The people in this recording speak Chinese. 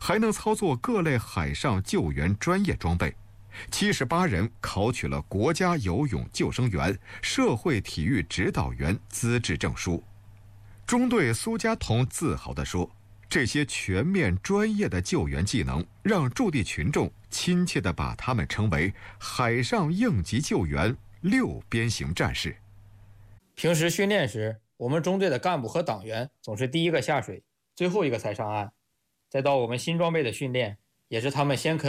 还能操作各类海上救援专业装备。78人考取了国家游泳救生员、社会体育指导员资质证书。中队苏家彤自豪地说，这些全面专业的救援技能让驻地群众亲切地把他们称为海上应急救援6边形战士。 平时训练时，我们中队的干部和党员总是第一个下水，最后一个才上岸。再到我们新装备的训练，也是他们先肯